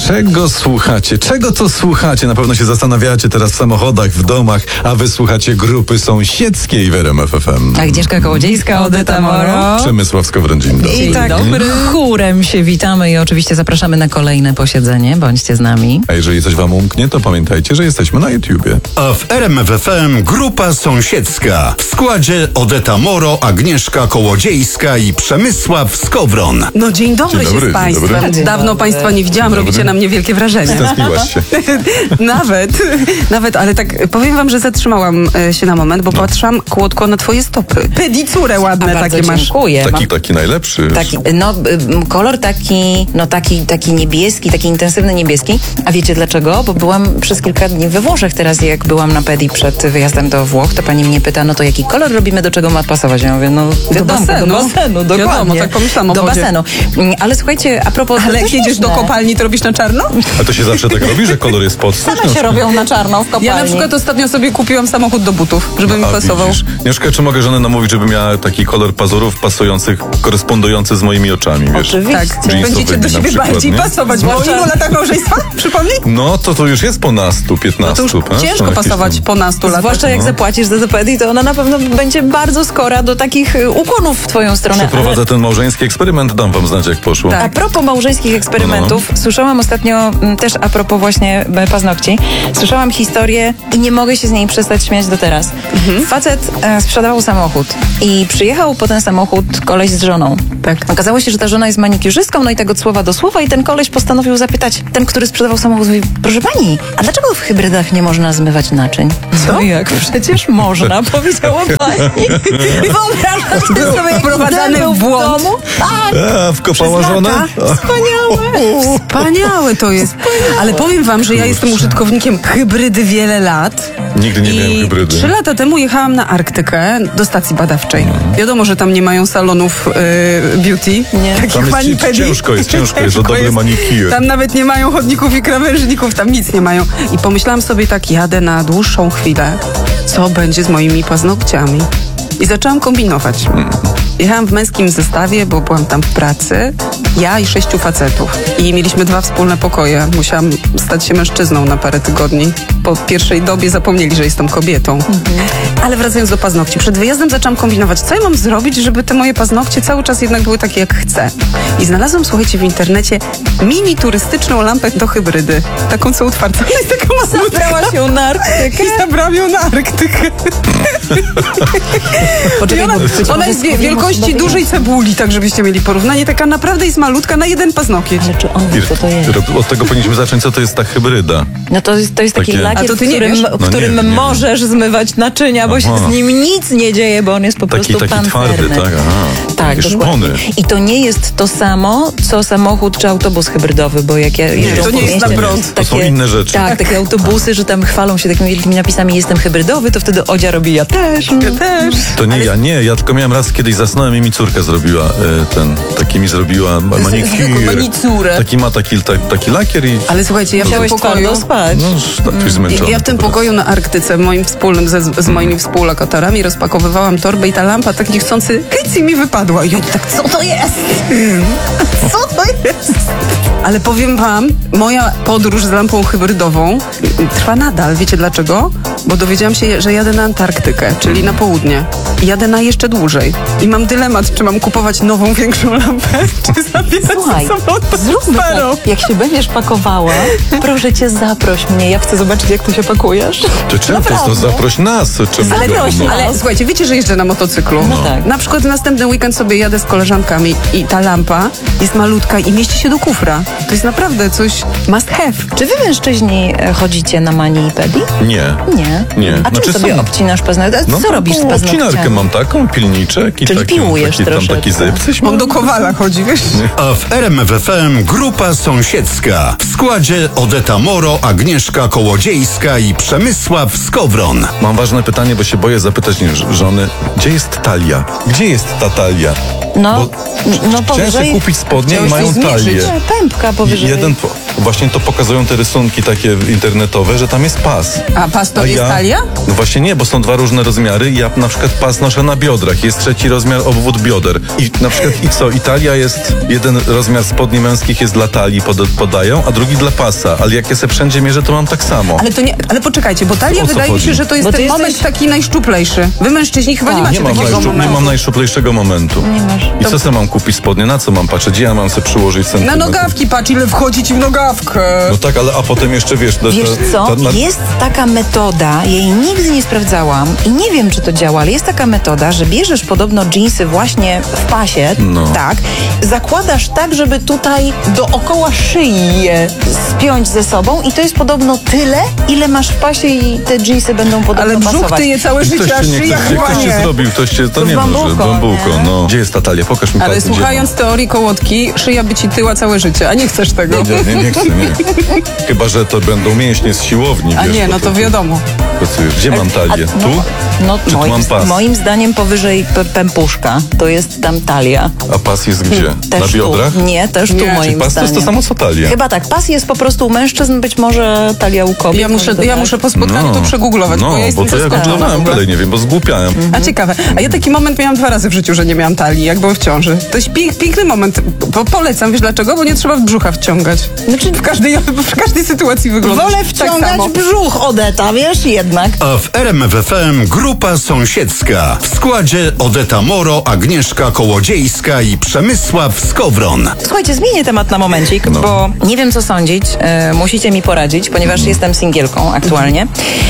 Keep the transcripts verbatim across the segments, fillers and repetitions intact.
Czego słuchacie? Czego to słuchacie? Na pewno się zastanawiacie teraz w samochodach, w domach, a wy słuchacie grupy sąsiedzkiej w R M F F M. Agnieszka Kołodziejska, Odeta Moro. Przemysław Skowron, dzień dobry. I tak chórem się witamy i oczywiście zapraszamy na kolejne posiedzenie. Bądźcie z nami. A jeżeli coś wam umknie, to pamiętajcie, że jesteśmy na YouTubie. A w R M F F M grupa sąsiedzka. W składzie Odeta Moro, Agnieszka Kołodziejska i Przemysław Skowron. No dzień dobry, Dzień się dobry, z Państwem. dzień dobry. Dawno dobry. Państwa nie widziałam, Dzień robicie dobry. na mnie wielkie wrażenie. Stęskniłaś się. Nawet, nawet, ale tak powiem wam, że zatrzymałam e, się na moment, bo patrzyłam, Kłodko, na twoje stopy. Pedicure ładne A bardzo takie masz. dziękuję. Taki, taki najlepszy. Taki, no, y, kolor taki, no taki, taki niebieski, taki intensywny niebieski. A wiecie dlaczego? Bo byłam przez kilka dni we Włoszech teraz, jak byłam na pedi przed wyjazdem do Włoch, to pani mnie pyta, no to jaki kolor robimy, do czego ma pasować? Ja mówię, no wiadomo, basenu. do basenu, dokładnie. Wiadomo, tak pomyślałam o Do wodzie. basenu. Mm, Ale słuchajcie, a propos... Ale to jak jedziesz do śmieszne. kopalni, to robisz na czarno? A to się zawsze tak robi, że kolor jest pod Same się robią na czarno w kopalni. Ja na przykład ostatnio sobie kupiłam samochód do butów, żeby mi A, pasował. widzisz. Agnieszka, czy mogę żonę namówić, żeby miała taki kolor pazurów pasujących, korespondujący z moimi oczami, wiesz? Oczywiście. Tak, Jeansowymi będziecie do na siebie przykład, bardziej nie? pasować. Po Zwłaszcza- ilu latach małżeństwa? Przypomnij? No, to to już jest po nastu, piętnastu. No to już a? Są ciężko jakieś pasować tam- po nastu latach. Zwłaszcza jak zapłacisz za to pedi, to ona na pewno będzie bardzo skora do takich y, ukłonów w twoją stronę. Przeprowadzę Ale ten małżeński eksperyment, dam wam znać, jak poszło. Tak. a propos małżeńskich eksperymentów, słyszałam ostatnio m, też a propos właśnie m, paznokci, słyszałam historię i nie mogę się z niej przestać śmiać do teraz. Facet e, sprzedawał samochód i przyjechał po ten samochód koleś z żoną. Tak. Okazało się, że ta żona jest manikiurzystką, no i tak od słowa do słowa i ten koleś postanowił zapytać, ten, który sprzedawał samochód, mówi, proszę pani, a dlaczego w hybrydach nie można zmywać naczyń? Co? Jak? Przecież można, powiedziała pani. Wyobrażasz sobie, jak wprowadzany był w błąd. domu? Tak. A, wkopała żonę? Wspaniałe. Wspaniałe to jest. Ale powiem wam, że ja jestem użytkownikiem hybrydy wiele lat. Nigdy nie I miałem hybrydy. Trzy lata temu jechałam na Arktykę do stacji badawczej. Wiadomo, że tam nie mają salonów y, beauty. Nie. Takich Tam jest manipedi. ciężko jest, ciężko jest, o dobry manikir. Tam nawet nie mają chodników i krawężników, tam nic nie mają. I pomyślałam sobie tak, jadę na dłuższą chwilę, co będzie z moimi paznokciami. I zaczęłam kombinować. Jechałam w męskim zestawie, bo byłam tam w pracy. Ja i sześciu facetów. I mieliśmy dwa wspólne pokoje. Musiałam stać się mężczyzną na parę tygodni. Po pierwszej dobie zapomnieli, że jestem kobietą. Ale wracając do paznokci. Przed wyjazdem zaczęłam kombinować, co ja mam zrobić, żeby te moje paznokcie cały czas jednak były takie, jak chcę. I znalazłam, słuchajcie, w internecie mini turystyczną lampę do hybrydy. Taką, co utwardzona jest taka malutka. Zabrała się na Arktykę. I zabrałam ją na Arktykę. I ona, ona jest wie- wielkości dużej cebuli, tak żebyście mieli porównanie. Taka naprawdę jest malutka na jeden paznokieć. Ale czy on wie, co to jest? Od tego powinniśmy zacząć, co to jest ta hybryda. No to jest, to jest taki Takie- lakier, A to ty w nie którym, wiesz? w No którym nie, nie. możesz zmywać naczynia, bo się Aha. z nim nic nie dzieje, bo on jest po Taki, prostu taki twardy, pancerny. tak? Aha. Tak, Takie dokładnie. szpony. I to nie jest to samo, co samochód czy autobus hybrydowy, bo jak ja jeżdżę to po nie jest na mieście, prąd. To są inne rzeczy. Tak, takie autobusy, że tam chwalą się takimi wielkimi napisami jestem hybrydowy, to wtedy Odzia robi ja też. Ja też. To nie ja, nie, ja tylko miałem raz kiedyś zasnąłem i mi córka zrobiła e, ten, taki mi zrobiła manikir. manicurę. Taki ma taki, ta, taki lakier i Ale słuchajcie, ja w tym Musiałeś pokoju... twardo spać. no, już tak coś zmęczony. Ja w tym po prostu. pokoju na Arktyce, moim wspólnym, ze, z moimi współlokatorami, rozpakowywałam torbę i ta lampa tak niechcący hyc mi wypadła. I oni tak, co to jest? Co to jest? Ale powiem wam, moja podróż z lampą hybrydową trwa nadal. Wiecie dlaczego? Bo dowiedziałam się, że jadę na Antarktykę, czyli na południe. I jadę na jeszcze dłużej. I mam dylemat, czy mam kupować nową, większą lampę, czy zabierać Słuchaj, ze sobą tą zróbmy starą. tak. Jak się będziesz pakowała, proszę cię, zaproś mnie. Ja chcę zobaczyć, jak ty się pakujesz. To czemu to, to Naprawdę. zaproś nas? Czemu Ale, Zaproś no, nas. ale słuchajcie, wiecie, że jeżdżę na motocyklu? No tak. Na przykład następny weekend sobie jadę z koleżankami i ta lampa jest malutka i mieści się do kufra. To jest naprawdę coś must have. Czy wy mężczyźni e, chodzicie na mani i pedi? Nie. Nie. Nie. A czym Znaczy sobie są- obcinasz paznokcie? A No co robisz z taką paznokciami? obcinarkę mam taką, pilniczek i Czyli taki, piłujesz taki, tam troszeczkę. taki zyp. Coś On mam. do Kowala chodzi, wiesz? A w R M F F M grupa sąsiedzka. W składzie Odeta Moro, Agnieszka Kołodziejska i Przemysław Skowron. Mam ważne pytanie, bo się boję zapytać nie, ż- żony, gdzie jest talia? Gdzie jest ta talia? No, Bo no chciałem powyżej... sobie kupić spodnie i Chciałeś mają coś zmierzyć. talię. Nie, pępka powyżej. Jeden po... właśnie to pokazują te rysunki takie internetowe, że tam jest pas. A pas to A jest ja- talia? No właśnie nie, bo są dwa różne rozmiary. Ja na przykład pas noszę na biodrach. Jest trzeci rozmiar obwód bioder. I na przykład i co? Italia jest, jeden rozmiar spodni męskich jest dla talii, pod, podają, a drugi dla pasa. Ale jak ja se wszędzie mierzę, to mam tak samo. Ale to nie, ale poczekajcie, bo talia O co wydaje mi chodzi? się, że to jest Bo ten ty moment jesteś- taki najszczuplejszy. Wy mężczyźni chyba A, nie macie Nie mam, takiego najszczup, nie momentu. mam najszczuplejszego momentu. Nie masz. I co se mam kupić spodnie? Na co mam patrzeć? Gdzie ja mam se przyłożyć Na centymetr? nogawki patrz, ile wchodzi ci w nogawkę. No tak, ale a potem jeszcze wiesz... to- Wiesz to- co, to- na- jest taka metoda, ja jej nigdy nie sprawdzałam i nie wiem, czy to działa, ale jest taka metoda, że bierzesz podobno dżinsy właśnie w pasie, No. tak, zakładasz tak, żeby tutaj dookoła szyi je spiąć ze sobą i to jest podobno tyle, ile masz w pasie i te dżinsy będą podobno Ale brzuch pasować. ty je całe Ktoś życie, a cię nie, szyja ktoś, cię- chyba ktoś cię nie. zrobił, ktoś cię, to To nie bambuko, może, bambuko, nie? no. Gdzie jest ta talia? Pokaż mi Ale pas, gdzie słuchając teorii kołotki, szyja by ci tyła całe życie, a nie chcesz tego. Nie, nie, nie chcę, nie. Chyba, że to będą mięśnie z siłowni. A wiesz, nie, bo no to wiadomo. Pracujesz. Gdzie mam talię? A- Tu? no, no, Czy tu moim, mam pas? moim zdaniem powyżej p- pępuszka to jest tam talia. A pas jest gdzie? Też Na biodrach? Tu. Nie, też tu Nie. moim Czyli pas to jest zdaniem. to samo co talia. Chyba tak, pas jest po prostu u mężczyzn, być może talia u kobiet. Ja muszę, może ja tak. muszę po spotkaniu to przegooglować, no, bo ja jestem bo to ja zaskoczona. googlowałem, dalej nie wiem, bo zgłupiałem. A ciekawe. A ja taki moment miałam dwa razy w życiu, że nie miałam talii, jak byłem w ciąży. To jest pięk, piękny moment. Po, polecam, wiesz dlaczego? Bo nie trzeba w brzucha wciągać. Znaczy w każdej, w każdej sytuacji wygląda Wolę tak wciągać samo. brzuch, Odeta, wiesz, jednak. A w R M F F M grupa sąsiedzka. W składzie Odeta Moro, Agnieszka Kołodziejska i Przemysław Skowron. Słuchajcie, zmienię temat na momencik, No. bo nie wiem co sądzić. E, musicie mi poradzić, ponieważ jestem singielką aktualnie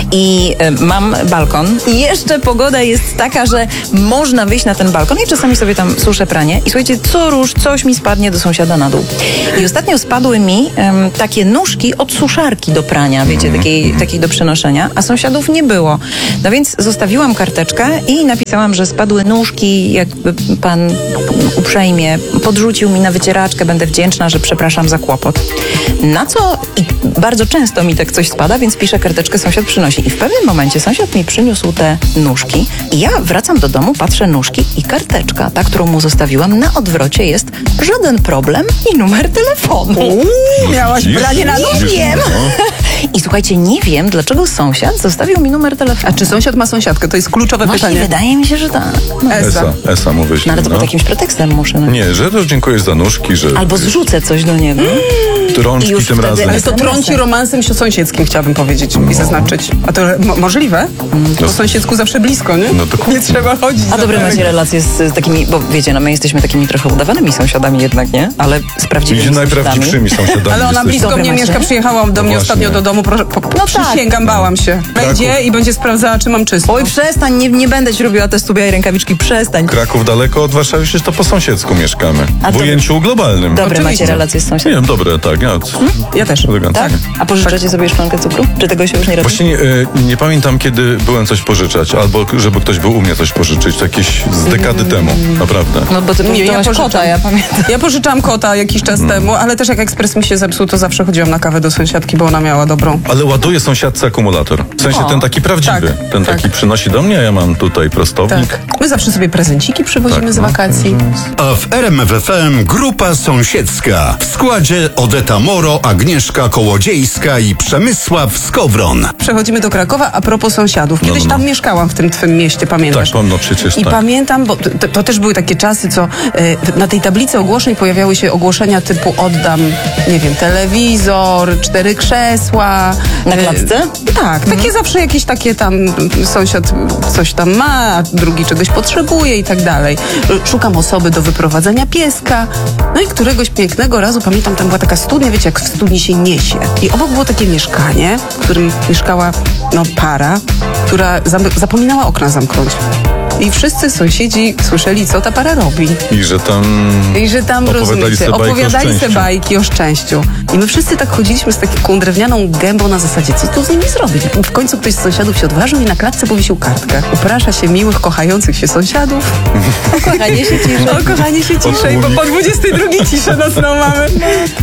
i e, mam balkon. I jeszcze pogoda jest taka, że można wyjść na ten balkon. Ja czasami sobie tam suszę pranie i słuchajcie, co róż coś mi spadnie do sąsiada na dół. I ostatnio spadły mi em, takie nóżki od suszarki do prania, wiecie, takiej, takiej do przenoszenia, a sąsiadów nie było. No więc zostawiłam karteczkę i napisałam, że spadły nóżki, jakby pan uprzejmie podrzucił mi na wycieraczkę, będę wdzięczna, że przepraszam za kłopot. Na co i bardzo często mi tak coś spada, więc piszę karteczkę, sąsiad przynosi. I w pewnym momencie sąsiad mi przyniósł te nóżki i ja wracam do domu, patrzę nóżki i karteczka, ta, którą mu zostawiłam, na odwrocie jest żaden problem i numer telefonu. Uuu, miałaś Widzisz? branie na nóż? Widzisz? Wiem. No. I słuchajcie, nie wiem, dlaczego sąsiad zostawił mi numer telefonu. A czy sąsiad ma sąsiadkę? To jest kluczowe Właśnie, pytanie. wydaje mi się, że tak. No. Esa. Esa, Esa mu wyślij, No ale to pod no. jakimś pretekstem muszę. No. Nie, że to dziękuję za nóżki, że Albo zrzucę coś do niego. I rączki już tym wtedy- razem. Ale to trąci romansem sąsiedzkim, chciałabym powiedzieć i zaznaczyć. A to mo- możliwe? Po sąsiedzku zawsze blisko, nie? No dokładnie. Nie trzeba chodzić. A za dobre daleko. macie relacje z, z takimi, bo wiecie, no my jesteśmy takimi trochę udawanymi sąsiadami jednak, nie? Ale z prawdziwymi Idzie sąsiadami. najprawdziwszymi sąsiadami. Ale ona jesteśmy. blisko Dobre mnie macie? mieszka, przyjechała do mnie No ostatnio właśnie. do domu, proszę, po, No przysięgam, bałam się. Będzie Kraków. i będzie sprawdzała, czy mam czysto. Oj, przestań, nie, nie będę ci robiła testu białej rękawiczki, przestań. Kraków daleko od Warszawy, przecież to po sąsiedzku mieszkamy. A W to- ujęciu globalnym. Dobre Oczywiście. macie relacje z Nie sąsiadami. wiem, dobre, tak. Ja, Ja też. elegancko. Tak? A pożyczacie sobie szklankę cukru? Czy tego się już nie robi? Właśnie nie, e, nie pamiętam, kiedy byłem coś pożyczać, albo żeby ktoś był u mnie coś pożyczyć. To jakieś z dekady temu, naprawdę. No bo ty Nie, ja pożyczyłaś pożyczam. kota, ja pamiętam. Ja pożyczałam kota jakiś czas temu, ale też jak ekspres mi się zepsuł, to zawsze chodziłam na kawę do sąsiadki, bo ona miała dobrą. Ale ładuje sąsiadce akumulator. W sensie O, ten taki prawdziwy. tak, ten tak. taki przynosi do mnie, a ja mam tutaj prostownik. Tak. My zawsze sobie prezenciki przywozimy Tak, z no. wakacji. A w R M F F M grupa sąsiedzka. W składzie Odeta Moro, Agnieszka Kołodziejska i Przemysław Skowron. Przechodzimy do Krakowa, a propos sąsiadów. Kiedyś no, no. tam mieszkałam w tym twym mieście, pamiętasz? Tak, no przecież I tak. pamiętam, bo to, to też były takie czasy, co e, na tej tablicy ogłoszeń pojawiały się ogłoszenia typu oddam, nie wiem, telewizor, cztery krzesła. Na E, klatce? Tak, takie zawsze jakieś takie tam sąsiad coś tam ma, a drugi czegoś potrzebuje i tak dalej. Szukam osoby do wyprowadzenia pieska. No i któregoś pięknego razu, pamiętam, tam była taka studnia, wiecie, jak w studni się niesie. I obok było takie mieszkanie, w którym mieszkała no, para, która zam- zapominała okna zamknąć. I wszyscy sąsiedzi słyszeli, co ta para robi. I że tam... I że tam, Opowiadali rozumiecie, sobie bajki o opowiadali sobie szczęściu. bajki o szczęściu. I my wszyscy tak chodziliśmy z taką drewnianą gębą na zasadzie, co tu z nimi zrobić? W końcu ktoś z sąsiadów się odważył i na klatce powiesił kartkę. Uprasza się miłych, kochających się sąsiadów. Kochanie się ciszy. O, kochanie się ciszej, bo po dwudziestej drugiej ciszę nocną mamy.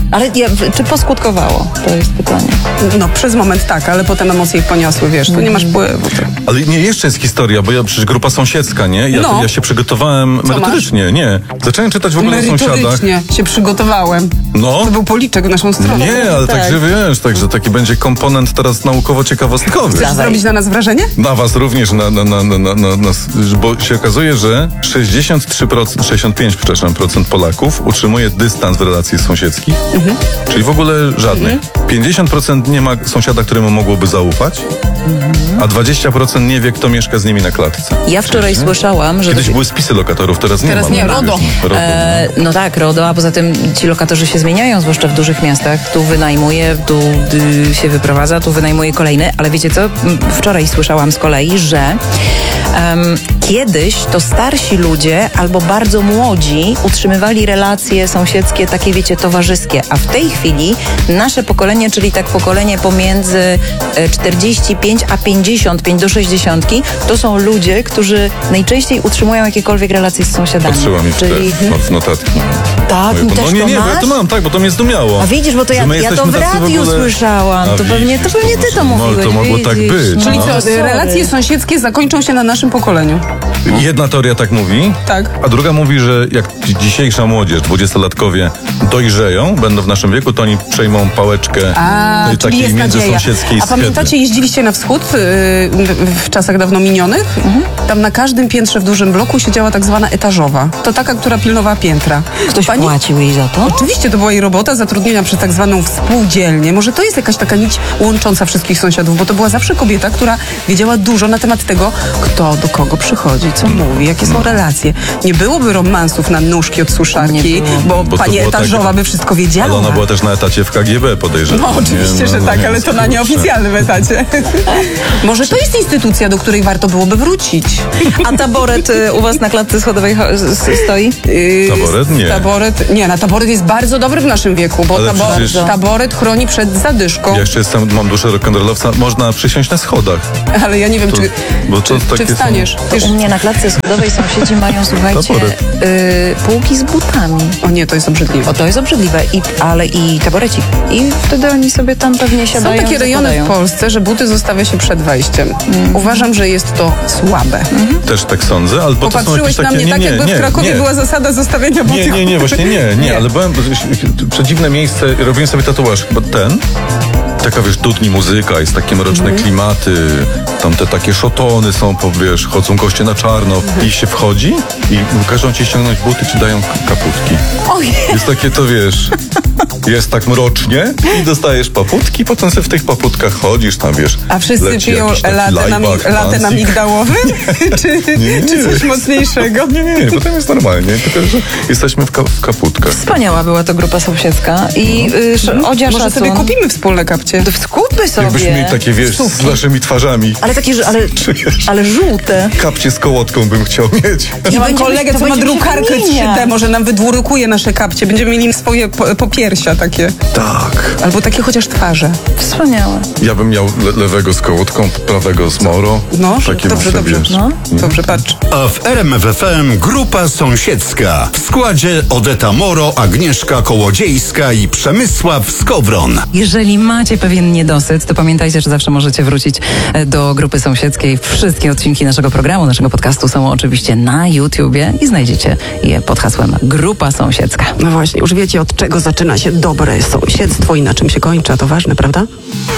Ale ja, czy poskutkowało? To jest pytanie. No, przez moment tak, ale potem emocje ich poniosły, wiesz, tu nie masz wpływu. Ale nie, jeszcze jest historia, bo ja przecież grupa sąsiedzka, nie? Ja, No. ja się przygotowałem merytorycznie, nie. Zacząłem czytać w ogóle o sąsiadach. Merytorycznie się przygotowałem. No. To był policzek w naszą stronę. Nie, ale Tak. także wiesz, także taki będzie komponent teraz naukowo-ciekawostkowy. Chcesz zrobić na nas wrażenie? Na was również, na, na, na, na, na, na, bo się okazuje, że sześćdziesiąt trzy procent, sześćdziesiąt pięć przepraszam, procent Polaków utrzymuje dystans w relacji sąsiedzkich, Mhm. czyli w ogóle żadnych. pięćdziesiąt procent nie ma sąsiada, któremu mogłoby zaufać, a dwadzieścia procent nie wie, kto mieszka z nimi na klatce. Ja wczoraj Przecież, nie? słyszałam, że... Kiedyś były spisy lokatorów, teraz nie Teraz ma. nie, No, RODO. wiesz, RODO, E, no tak, RODO, a poza tym ci lokatorzy się zmieniają, zwłaszcza w dużych miastach. Tu wynajmuje, tu y, się wyprowadza, tu wynajmuje kolejny, ale wiecie co? M, Wczoraj słyszałam z kolei, że em, kiedyś to starsi ludzie albo bardzo młodzi utrzymywali relacje sąsiedzkie, takie wiecie, towarzyskie, a w tej chwili nasze pokolenie, czyli tak pokolenie pomiędzy e, czterdzieści pięć a pięćdziesiąt pięć do sześćdziesiątki, to są ludzie, którzy najczęściej utrzymują jakiekolwiek relacje z sąsiadami. Patrzyła mi w Czyli te w notatki. tak, Moje, też no nie, to nie, bo ja masz? to mam, tak, bo to mnie zdumiało. A widzisz, bo to Że ja, my ja to jesteśmy w tacy radiu ogóle- słyszałam. A To pewnie, to widzisz, pewnie ty to może- mówiłeś. No, to mogło tak widzisz. być. Czyli No. co, sorry. relacje sąsiedzkie zakończą się na naszym pokoleniu. Jedna teoria tak mówi, Tak. a druga mówi, że jak dzi- dzisiejsza młodzież, dwudziestolatkowie dojrzeją, będą w naszym wieku, to oni przejmą pałeczkę A, tej czyli takiej jest nadzieja. międzysąsiedzkiej A pamiętacie, schedy. jeździliście na wschód yy, w, w czasach dawno minionych? Tam na każdym piętrze w dużym bloku siedziała tak zwana etażowa. To taka, która pilnowała piętra. Ktoś Pani- płacił jej za to? Oczywiście to była jej robota zatrudnienia przez tak zwaną współdzielnię. Może to jest jakaś taka nić łącząca wszystkich sąsiadów, bo to była zawsze kobieta, która wiedziała dużo na temat tego, kto do kogo przychodzi, co mówi, jakie są relacje. Nie byłoby romansów na nóżki od suszarki, Nie było. bo, Bo to pani było etażowa tak- by wszystko wiedziała. Ale ona była też na etacie w K G B, podejrzewam. No oczywiście, nie? że No, tak, no, ale więc to na kurczę. nieoficjalnym etacie. Może to jest instytucja, do której warto byłoby wrócić. A taboret y, u was na klatce schodowej cho- s- stoi? Yy, Taboret? Nie. Taboret, nie, na taboret jest bardzo dobry w naszym wieku, bo Ale taboret, przecież- taboret chroni przed zadyszką. Ja jeszcze jestem, mam duszę rock'n'rollowca, można przysiąść na schodach. Ale ja nie wiem, To- czy, bo to czy, takie czy są- wstaniesz. Wiesz, U mnie na klatce schodowej sąsiedzi mają, słuchajcie, Taboret. y, półki z butami. o nie, to jest obrzydliwe. O, to jest obrzydliwe, I, ale i taborecik. I wtedy oni sobie tam pewnie Są siadają. takie i rejony w zakładają. Polsce, że buty zostawia się przed wejściem. Uważam, że jest to słabe. Też tak sądzę, ale bo to są jakieś Popatrzyłeś na takie... mnie tak, nie, jakby nie, w Krakowie nie. była zasada zostawiania butów. Nie, nie, nie, właśnie nie, nie, Nie. ale byłem, przedziwne miejsce, robiłem sobie tatuaż, chyba ten, taka wiesz, dudni muzyka, jest takie mroczne Mhm. klimaty, tam te takie szotony są, po, wiesz, chodzą goście na czarno Mhm. i się wchodzi i każą ci ściągnąć buty, ci dają k- kaputki. Ojej. Jest takie to, wiesz, jest tak mrocznie i dostajesz paputki, potem sobie w tych paputkach chodzisz, tam wiesz, A wszyscy leci piją jakiś taki latę na, Laibach, latę na Pansik. migdałowy? czy, Nie, nie, czy coś nie. mocniejszego? Nie, nie, nie, potem jest normalnie, tylko że jesteśmy w, ka- w kaputkach. Wspaniała była to grupa sąsiedzka. I y, sz- odzia Może szacun. sobie kupimy wspólne kapcie. Skupmy sobie. Jakbyśmy mieli takie, wiesz, z naszymi twarzami. Ale takie, że- ale, Czujesz? ale żółte. Kapcie z kołotką bym chciał mieć. Ja mam będziemy- kolegę, to co ma będziemy się drukarkę trzy wymieniać. D, może nam wydłurukuje nasze kapcie. Będziemy mieli swoje po- popiersia takie. Tak. Albo takie chociaż twarze. Wspaniałe. Ja bym miał le- lewego z kołotką, prawego z moro. No, Takie dobrze, bym sobie, dobrze. wiesz. No. Dobrze, patrz. A w R M F F M grupa sąsiedzka. W składzie Odeta Moro, Agnieszka Kołodziejska i Przemysław Skowron. Jeżeli macie pewien niedosyt, to pamiętajcie, że zawsze możecie wrócić e, do grupy sąsiedzkiej. Wszystkie odcinki naszego programu, naszego podcastu są oczywiście na YouTubie i znajdziecie je pod hasłem Grupa Sąsiedzka. No właśnie, już wiecie, od czego zaczyna się dobre sąsiedztwo i na czym się kończy, a to ważne, prawda?